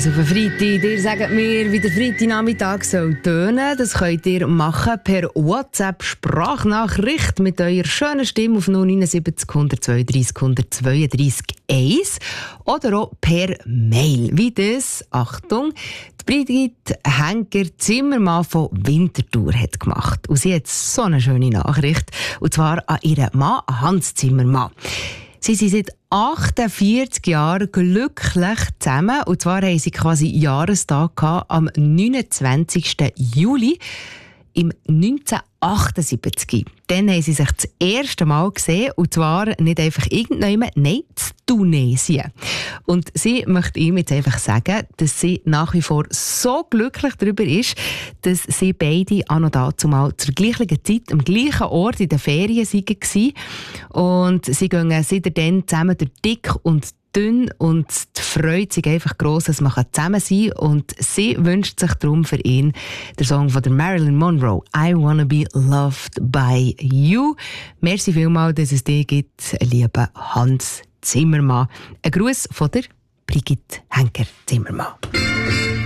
1 auf den Freitag. Ihr sagt mir, wie der Freitagnachmittag soll tönen. Das könnt ihr machen per WhatsApp-Sprachnachricht mit eurer schönen Stimme auf 079 132 132 1 oder auch per Mail. Wie das, Achtung, die Brigitte Henker-Zimmermann von Winterthur hat gemacht. Und sie hat so eine schöne Nachricht, und zwar an ihren Mann Hans Zimmermann. Sie sind seit 48 Jahren glücklich zusammen. Und zwar haben sie quasi Jahrestag gehabt, am 29. Juli im 1978. Dann haben sie sich das erste Mal gesehen, und zwar nicht einfach irgendjemand, nein, in Tunesien. Und sie möchte ihm jetzt einfach sagen, dass sie nach wie vor so glücklich darüber ist, dass sie beide auch noch dazumal zur gleichen Zeit am gleichen Ort in den Ferien waren. Und sie gehen seitdem zusammen durch dick und dünn, und die Freude ist einfach gross, dass man zusammen sein kann. Und sie wünscht sich darum für ihn den Song von der Marilyn Monroe, «I Wanna Be Loved by You». Merci vielmals, dass es dich gibt, lieber Hans Zimmermann. Ein Gruß von der Brigitte Henker-Zimmermann.